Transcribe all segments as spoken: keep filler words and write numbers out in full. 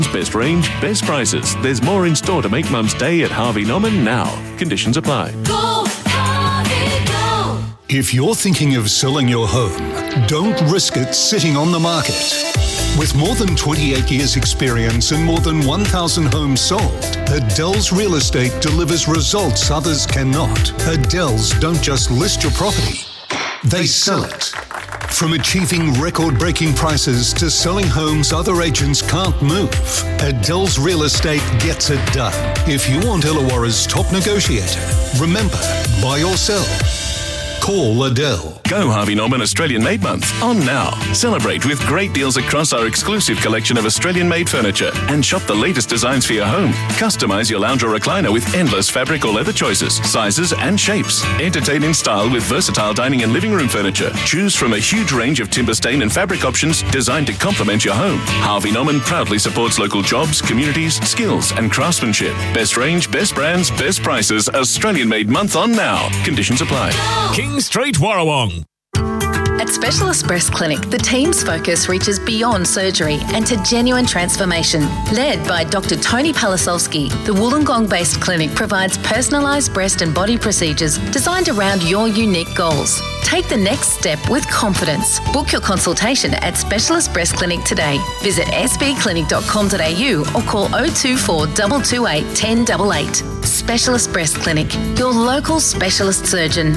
Best range, best prices. There's more in store to make Mum's day at Harvey Norman now. Conditions apply. Go, Harvey, go! If you're thinking of selling your home, don't risk it sitting on the market. With more than twenty-eight years experience and more than one thousand homes sold, Adele's Real Estate delivers results others cannot. Adele's don't just list your property, they sell it. From achieving record-breaking prices to selling homes other agents can't move, Adele's Real Estate gets it done. If you want Illawarra's top negotiator, remember, buy or sell. Call Adele. Go Harvey Norman Australian Made Month on now. Celebrate with great deals across our exclusive collection of Australian-made furniture and shop the latest designs for your home. Customise your lounge or recliner with endless fabric or leather choices, sizes and shapes. Entertain in style with versatile dining and living room furniture. Choose from a huge range of timber stain and fabric options designed to complement your home. Harvey Norman proudly supports local jobs, communities, skills and craftsmanship. Best range, best brands, best prices. Australian Made Month on now. Conditions apply. King Street, Warrawong. At Specialist Breast Clinic, the team's focus reaches beyond surgery and to genuine transformation. Led by Doctor Tony Palasolski, the Wollongong-based clinic provides personalised breast and body procedures designed around your unique goals. Take the next step with confidence. Book your consultation at Specialist Breast Clinic today. Visit s b clinic dot com dot a u or call oh two four, two two eight, one oh eight eight. Specialist Breast Clinic, your local specialist surgeon.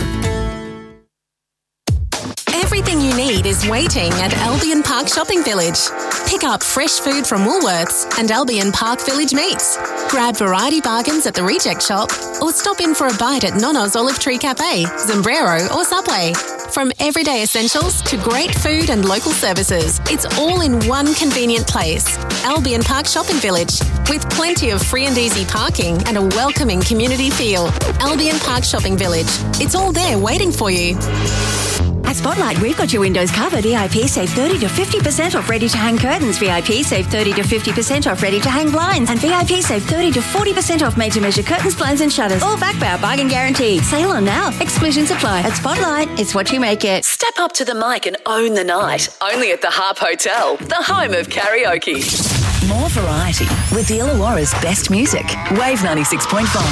Everything you need is waiting at Albion Park Shopping Village. Pick up fresh food from Woolworths and Albion Park Village Meats. Grab variety bargains at the Reject Shop or stop in for a bite at Nono's Olive Tree Cafe, Sombrero or Subway. From everyday essentials to great food and local services, it's all in one convenient place. Albion Park Shopping Village, with plenty of free and easy parking and a welcoming community feel. Albion Park Shopping Village. It's all there waiting for you. At Spotlight, we've got your windows covered. V I P save thirty to fifty percent off ready-to-hang curtains. V I P save thirty to fifty percent off ready-to-hang blinds. And V I P save thirty to forty percent off made-to-measure curtains, blinds and shutters. All backed by our bargain guarantee. Sale on now. Exclusions apply. At Spotlight, it's what you make it. Step up to the mic and own the night. Only at the Harp Hotel, the home of karaoke. More variety with the Illawarra's best music. Wave ninety-six point five.